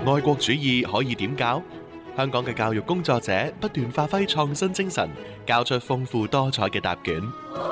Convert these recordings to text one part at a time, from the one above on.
愛國主義可以點教？香港嘅教育工作者不斷發揮創新精神，交出豐富多彩嘅答卷。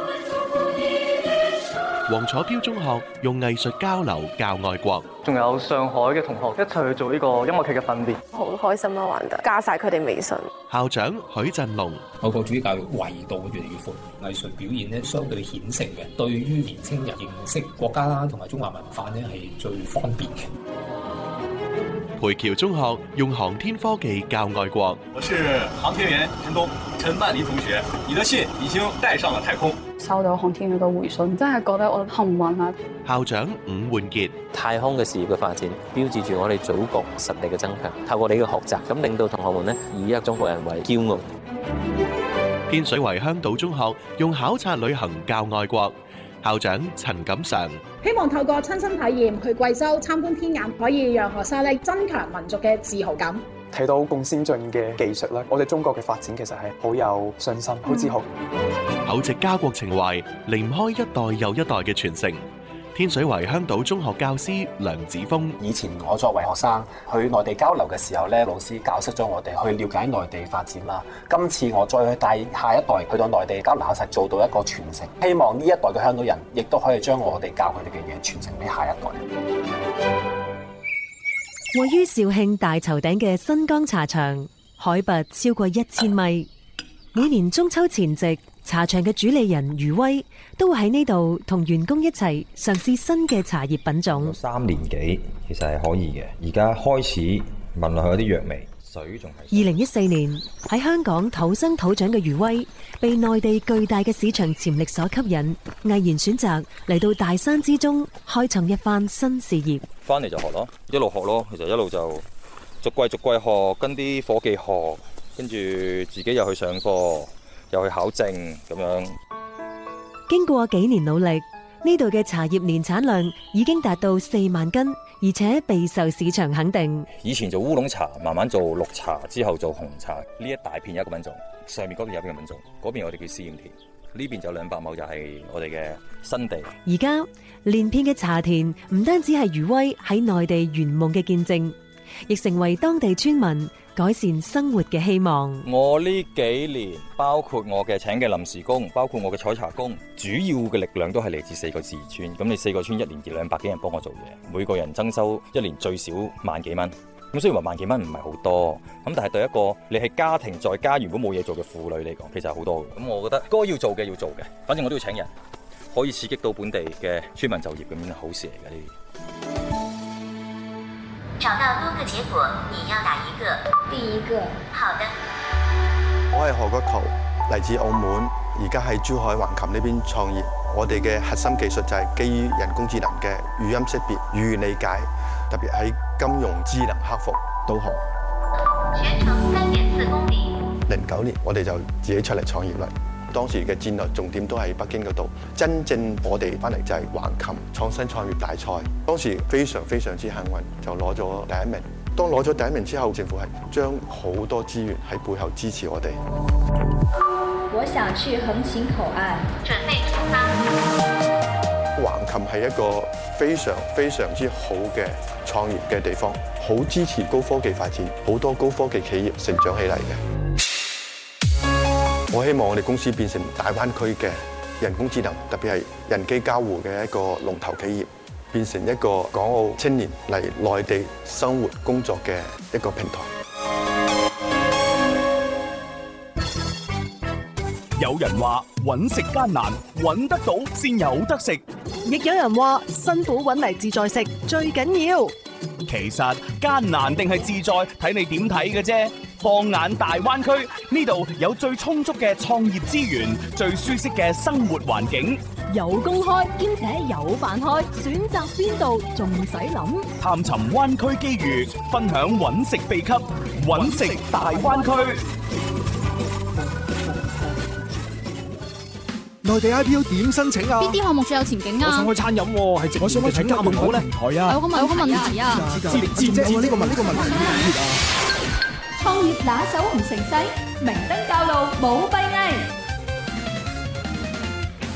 黃楚標中學用藝術交流教愛國， 仲有上海嘅同學一齊去做呢個音樂劇嘅訓練， 好開心啊！玩得加晒佢哋微信。 校長許振龍， 愛國主義教育維度越嚟越闊，藝術表現咧相對顯性嘅，對於年輕人認識國家啦同埋中華文化咧係最方便嘅。 培僑中學用航天科技教愛國， 我是航天員陳曼妮同學，你的信已經帶上了太空。 收到航天員嘅回信，真係覺得我幸運啊！ 校長伍煥傑， 太空嘅事業嘅發展，標誌住我哋祖國實力嘅增強。透過你嘅學習，咁令到同學們呢以一個中國人為驕傲。 天水圍香島中學用考察旅行教愛國，校長陳錦常， 希望透過親身體驗去貴州參觀天眼，可以讓學生咧增強民族嘅自豪感。 睇到咁先進嘅技術咧，我哋中國嘅發展其實係好有信心、好自豪。 厚植家國情懷，離唔開一代又一代嘅傳承。天水圍香島中學教師梁子峰， 以前我作為學生去內地交流嘅時候咧，老師教識咗我哋去了解內地發展啦。今次我再去帶下一代去到內地交流考察，做到一個傳承。希望呢一代嘅香港人亦都可以將我哋教佢哋嘅嘢傳承俾下一代。 位於肇慶大頭頂嘅新江茶場，海拔超過1000米。每年中秋前夕，茶場嘅主理人余威都會喺呢度同員工一齊嘗試新嘅茶葉品種。 3年幾，其實係可以嘅。而家開始聞落去有啲藥味，水仲係。 2014年喺香港土生土長嘅余威，被內地巨大嘅市場潛力所吸引，毅然選擇嚟到大山之中，開創一番新事業。 翻嚟就學咯，一路學咯，其實一路就逐季學，跟啲伙計學，跟住自己又去上課，又去考證咁樣。 經過幾年努力，呢度嘅茶葉年產量已經達到4萬斤，而且備受市場肯定。 以前做烏龍茶，慢慢做綠茶，之後做紅茶。呢一大片有一個品種，上面嗰邊有一個品種，嗰邊我哋叫試驗田，呢邊就200畝就係我哋嘅新地。 而家連片嘅茶田唔單止係余威喺內地圓夢嘅見證，亦成為當地村民改善生活嘅希望。 我呢幾年包括我嘅請嘅臨時工，包括我嘅採茶工，主要嘅力量都係嚟自4個自然村。咁你4個村1年200幾人幫我做嘢，每個人增收1年最少萬幾蚊。咁雖然話萬幾蚊唔係好多，咁但係對一個你係家庭在家如果冇嘢做嘅婦女嚟講，其實係好多嘅。咁我覺得該要做嘅要做嘅，反正我都要請人，可以刺激到本地嘅村民就業，咁樣係好事嚟嘅呢啲。 找到多個結果，你要哪一個？ 第一個。 好的。 我係何國圖，嚟自澳門，而家喺珠海橫琴呢邊創業。我哋嘅核心技術就係基於人工智能嘅語音識別、語言理解，特別喺金融智能客服導航。 全程3.4公里。 09年我哋就自己出嚟創業啦。當時嘅戰略重點都喺北京嗰度，真正我哋翻嚟就係橫琴創新創業大賽。當時非常之幸運，就攞咗第1名。當攞咗第1名之後，政府係將好多資源喺背後支持我哋。 我想去橫琴口岸， 準備出發。 橫琴係一個非常之好嘅創業嘅地方，好支持高科技發展，好多高科技企業成長起嚟嘅。我希望我哋公司變成大灣區嘅人工智能，特別係人機交互嘅一個龍頭企業，變成一個港澳青年嚟內地生活工作嘅一個平台。 有人話揾食艱難，揾得到先有得食； 亦有人話辛苦揾嚟自在食最緊要。 其實艱難定係自在，睇你點睇嘅啫。放眼大灣區，呢度有最充足嘅創業資源，最舒適嘅生活環境， 有工開兼且有飯開，選擇邊度仲使諗？ 探尋灣區機遇，分享揾食秘笈，揾食大灣區。 內地 IPO 點申請啊？ 邊啲項目最有前景啊？ 我想開餐飲喎，係直接嘅請加盟好咧。係啊， 有個問題啊！ 呢個問題啊！ 創業拿手唔成世，明燈教路冇閉翳。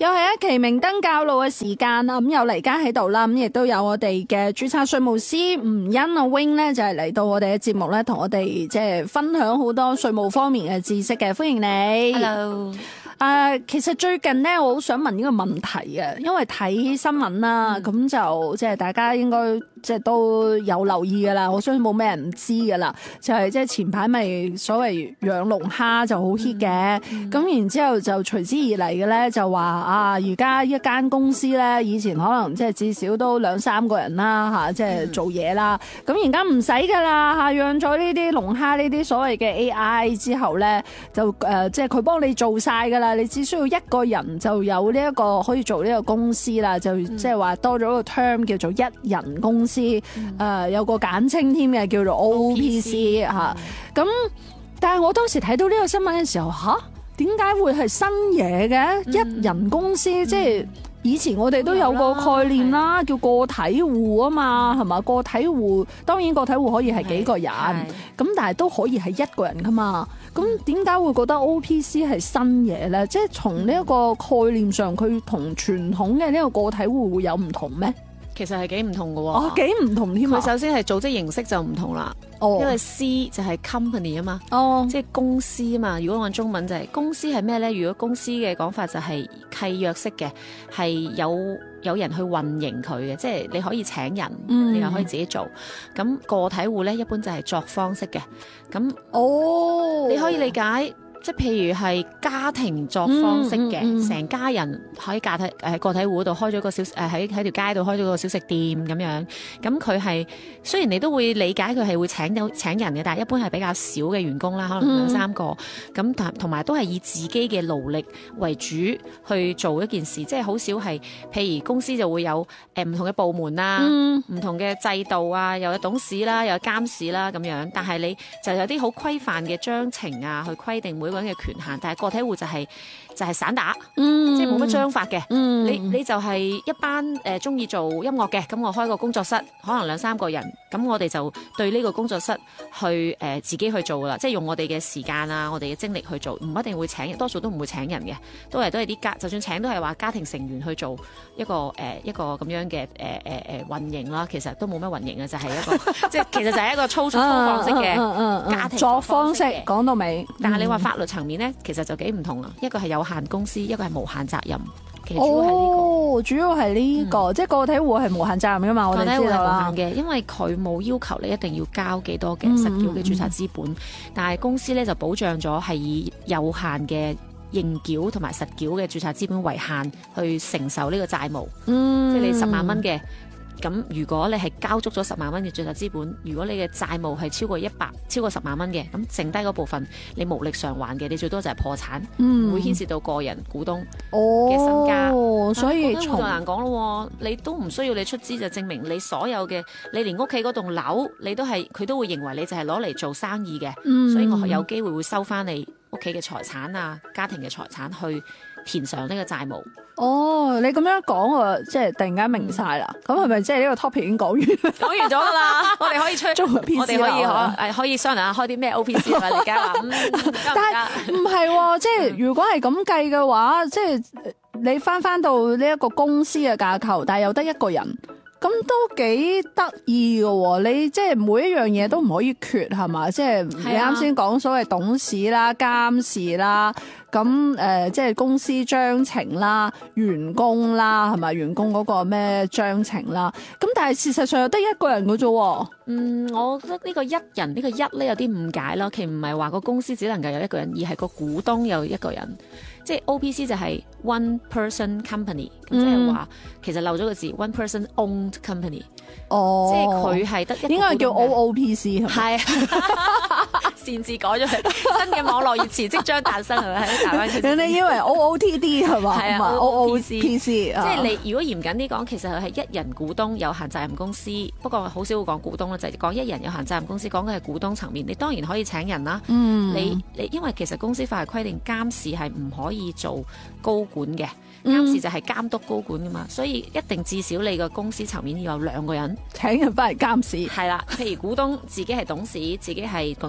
又係一期明燈教路嘅時間啦，咁有黎嘉喺度啦，咁亦都有我哋嘅註冊稅務師吳欣阿 Wing 咧，就係嚟到我哋嘅節目咧，同我哋即係分享好多稅務方面嘅知識嘅，歡迎你。 Hello。 其實最近咧，我好想問呢個問題啊，因為睇新聞啦，咁就即係大家應該即係都有留意噶啦，我相信冇咩人唔知噶啦，就係即係前排咪所謂養龍蝦就好 hit 嘅，咁然之後就隨之而嚟嘅咧就話而家一間公司咧，以前可能即係至少都2-3個人啦嚇，即係做嘢啦，咁而家唔使噶啦嚇，養咗呢啲龍蝦呢啲所謂嘅 AI 之後咧，就即係佢幫你做晒噶啦。你只需要一個人就有呢一個可以做呢個公司啦，就即係話多咗一個 term 叫做一人公司，有個簡稱添嘅叫做 OPC 嚇。咁但係我當時睇到呢個新聞嘅時候，點解會係新嘢嘅？一人公司即係。以前我哋都有個概念啦，叫個體戶啊嘛，係嘛？個體戶當然個體戶可以係幾個人，咁但係都可以係一個人噶嘛。咁點解會覺得 OPC 係新嘢咧？即係從呢一個概念上，佢同傳統嘅呢個個體戶會有唔同咩？ 其實係幾唔同嘅喎， 幾唔同添。 佢首先係組織形式就唔同啦，因為 C 就係 company 啊嘛，即係公司啊嘛。如果按中文就係公司係咩咧？如果公司嘅講法就係契約式嘅，係有人去運營佢嘅，即係你可以請人，你又可以自己做。咁個體戶咧一般就係作坊式嘅，咁你可以理解。即係譬如係家庭作坊式嘅，成家人喺個體戶度開咗個小喺條街度開咗個小食店咁樣。咁佢係雖然你都會理解佢係會請人嘅，但係一般係比較少嘅員工啦，可能2-3個。咁同埋都係以自己嘅勞力為主去做一件事，即係好少係譬如公司就會有唔同嘅部門啦，唔同嘅制度啊，又有董事啦，又有監事啦咁樣。但係你就有啲好規範嘅章程啊，去規定每個人嘅權限，但係個體戶就係散打，即係冇乜章法嘅。你就係一班中意做音樂嘅，咁我開個工作室，可能2-3個人，咁我哋就對呢個工作室去自己去做啦，即係用我哋嘅時間啊，我哋嘅精力去做，唔一定會請人，多數都唔會請人嘅，都係啲就算請都係話家庭成員去做一個咁樣嘅運營啦，其實都冇乜運營嘅，就係一個即係其實就係一個粗放式嘅家庭作方式。講到尾， 但係你話法律層面咧，其實就幾唔同啦，一個係有限公司，一個係無限責任。其實主要係呢個，即係個體戶係無限責任噶嘛，我哋知道啦。個體戶係無限嘅，因為佢冇要求你一定要交幾多嘅實繳嘅註冊資本，但係公司咧就保障咗係以有限嘅應繳同埋實繳嘅註冊資本為限去承受呢個債務。即係你10萬蚊嘅。咁如果你係交足咗10萬蚊嘅註冊資本，如果你嘅債務係超過10萬蚊嘅，咁剩低嗰部分你無力償還嘅，你最多就係破產，唔會牽涉到個人股東嘅身家。所以就難講咯，你都唔需要你出資，就證明你所有嘅，你連屋企嗰棟樓，你都係佢都會認為你就係攞嚟做生意嘅，所以我有機會會收翻你屋企嘅財產啊，家庭嘅財產去填上呢個債務。 你咁樣講我即係突然間明晒啦。咁係咪即係呢個 topic 已經講完？講完咗噶啦，我哋可以出中 OPC 我哋可以商量下開啲咩 OPC 啊？而家話但係唔係，即係如果係咁計嘅話，即係你翻到呢一個公司嘅架構，但係又得一個人。咁都幾得意嘅喎，你即係每一樣嘢都唔可以缺係嘛？即係你啱先講所謂董事啦、監事啦，咁即係公司章程啦、員工啦係咪？員工嗰個咩章程啦？咁但係事實上又得一個人嘅啫。 我覺得呢個一人呢個一咧有啲誤解咯，其實唔係話個公司只能夠有一個人，而係個股東有一個人。即係 OPC 就係 one person company，即係話其實漏咗個字 one person owned company。即係佢係得一個股東嘅，應該叫 OOPC 係擅自改咗佢，新嘅網絡熱詞即將誕生係咪？喺台灣人哋以為 OOTD 係嘛？係啊 ，OOPC 即係你如果嚴謹啲講，其實係一人股東有限責任公司，不過好少會講股東啦，就係講一人有限責任公司，講嘅係股東層面。你當然可以請人啦，你因為其實公司法係規定監事係唔可以做高管嘅。監事就係監督高管噶嘛，所以一定至少你個公司層面要有2個人請人翻嚟監事。 係啦，譬如股東自己係董事，自己係個總經理，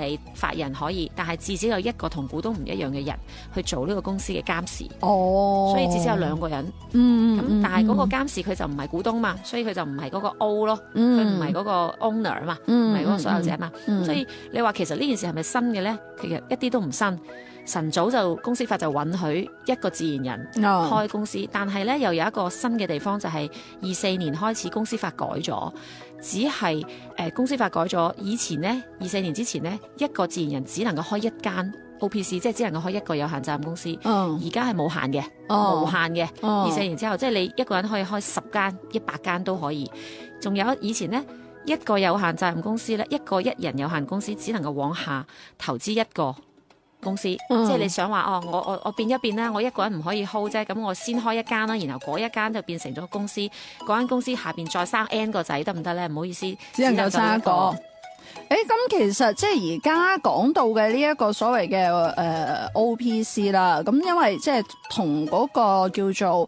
理、法人可以，但係至少有一個同股東唔一樣嘅人去做呢個公司嘅監事。所以至少有2個人。咁但係嗰個監事佢就唔係股東嘛，所以佢就唔係嗰個 O 咯，佢唔係嗰個 owner 嘛，唔係嗰個所有者嘛。所以你話其實呢件事係咪新嘅咧？其實一啲都唔新。晨早就公司法就允許一個自然人開公司，但係咧又有一個新嘅地方就係24年開始公司法改咗，只係公司法改咗，以前咧24年之前咧一個自然人只能夠開一間 OPC， 即係只能夠開一個有限責任公司。而家係冇限嘅，無限嘅。24年之後，即係你一個人可以開10間、100間都可以。仲有以前咧一個有限責任公司咧，一人有限公司只能夠往下投資一個公司，即係你想話我變一變啦，我一個人唔可以 hold 啫，咁我先開一間啦，然後嗰一間就變成咗公司，嗰間公司下邊再生 N 個仔得唔得咧？唔好意思， 只能夠生一個。咁其實即係而家講到嘅呢一個所謂嘅OPC 啦，咁因為即係同嗰個叫做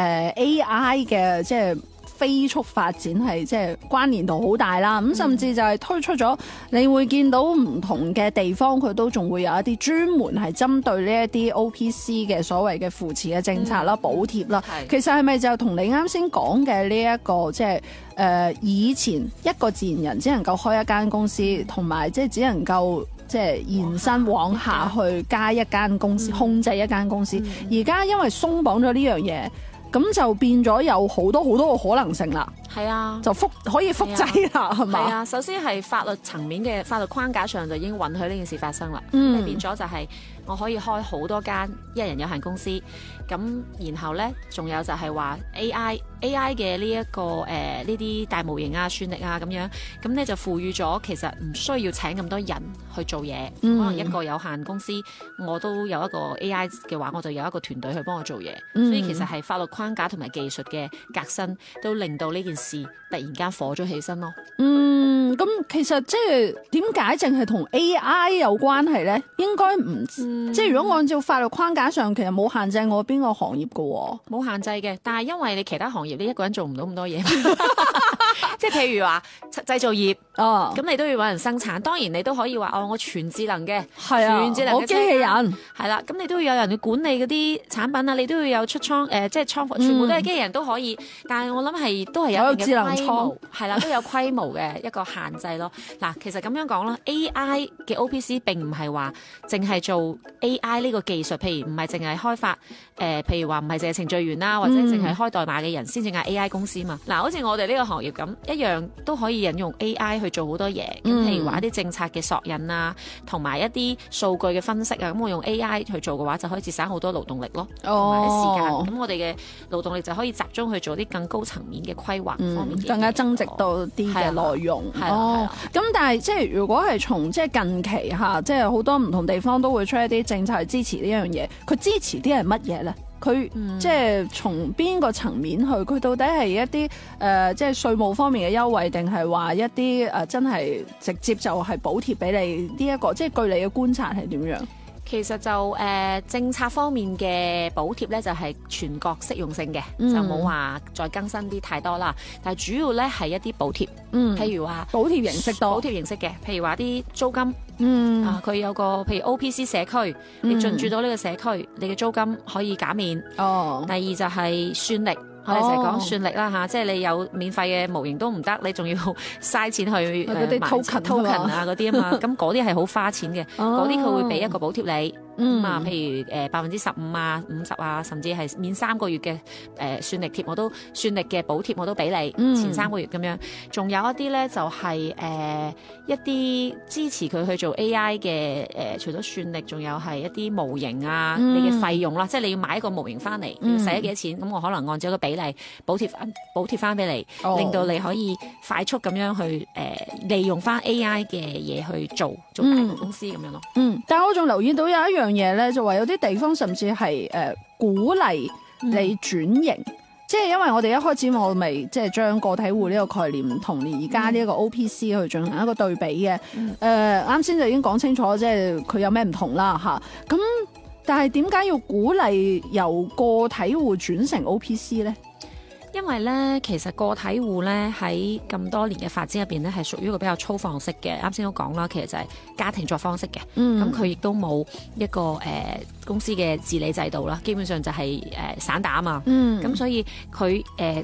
AI 嘅即係飛速發展係即係關聯度好大啦，咁甚至就係推出咗，你會見到唔同嘅地方佢都仲會有一啲專門係針對呢一啲 OPC 嘅所謂嘅扶持嘅政策啦、補貼啦。其實係咪就同你啱先講嘅呢一個即係以前一個自然人只能夠開一間公司，同埋即係只能夠即係延伸往下去加一間公司，控制一間公司。而家因為鬆綁咗呢樣嘢，咁就變咗有好多好多個可能性啦。 係啊， 就可以複製啦，係嘛？ 係啊，首先係法律層面嘅法律框架上就已經允許呢件事發生啦。變咗就係我可以開好多間一人有限公司，咁然後咧仲有就係話 AI 嘅呢一個呢啲大模型啊、算力啊咁樣，咁咧就賦予咗其實唔需要請咁多人去做嘢，可能一個有限公司我都有一個 AI 嘅話，我就有一個團隊去幫我做嘢。所以其實係法律框架同埋技術嘅革新，都令到呢件事突然間火咗起身咯。 咁其實即係點解淨係同 AI 有關係咧？應該唔即係如果按照法律框架上，其實冇限制我邊個行業㗎， 冇限制嘅。但係因為你其他行業你一個人做唔到咁多嘢，即係譬如話製造業，咁你都要搵人生產。當然你都可以話我全智能嘅，全智能嘅我機器人係啦。咁你都要有人去管理嗰啲產品啊，你都要有出倉即係倉庫，全部都係機器人都可以。但係我諗都係有一定嘅規模，係啦，都有規模嘅一個限制咯。嗱，其實咁樣講啦 ，AI 嘅 OPC 並唔係話淨係做 AI 呢個技術，譬如唔係淨係開發譬如話唔係淨係程序員啦，或者淨係開代碼嘅人先至嗌 AI 公司嘛。嗱，好似我哋呢個行業咁，一樣都可以引用 AI 去做好多嘢。咁譬如話一啲政策嘅索引啊，同埋一啲數據嘅分析啊，咁我用 AI 去做嘅話，就可以節省好多勞動力咯，同埋啲時間。咁我哋嘅勞動力就可以集中去做啲更高層面嘅規劃方面嘅嘢， 更加增值到啲嘅內容。咁但係即係如果係從即係近期嚇，即係好多唔同地方都會出一啲政策去支持呢樣嘢。佢支持啲係乜嘢咧？佢即係從邊個層面去？佢到底係一啲即係稅務方面嘅優惠，定係話一啲真係直接就係補貼俾你呢一個？即係據你嘅觀察係點樣？ 其實就政策方面嘅補貼咧，就係全國適用性嘅，就冇話再更新啲太多啦。但係主要咧係一啲補貼，譬如話補貼形式多， 補貼形式嘅，譬如話啲租金，佢有個譬如 OPC 社區，你進駐到呢個社區，你嘅租金可以減免。第二就係算力。我哋成日講算力啦嚇，即係你有免費嘅模型都唔得，你仲要嘥錢去嗰啲 token 啊嗰啲啊嘛，咁嗰啲係好花錢嘅，嗰啲佢會俾一個補貼你。譬如15%啊、50%啊，甚至係免3個月嘅算力貼，算力嘅補貼我都俾你，前3個月咁樣。仲有一啲咧就係一啲支持佢去做 AI 嘅除咗算力，仲有係一啲模型啊，你嘅費用啦，即係你要買一個模型翻嚟，要使咗幾多錢，咁我可能按照一個比例補貼翻俾你，令到你可以快速咁樣去利用翻 AI 嘅嘢去做大個公司咁樣咯。 但係我仲留意到有一樣嘢咧，就話有啲地方甚至係鼓勵你轉型，即係因為我哋一開始我咪即係將個體戶呢個概念同而家呢一個 OPC 去進行一個對比嘅。啱先就已經講清楚，即係佢有咩唔同啦嚇。咁但係點解要鼓勵由個體戶轉成 OPC 咧？ 因為咧，其實個體戶咧喺咁多年嘅發展入邊咧，係屬於一個比較粗放式嘅。啱先都講啦，其實就係家庭作坊式嘅。咁佢亦都冇一個公司嘅治理制度啦，基本上就係散打啊嘛。咁所以佢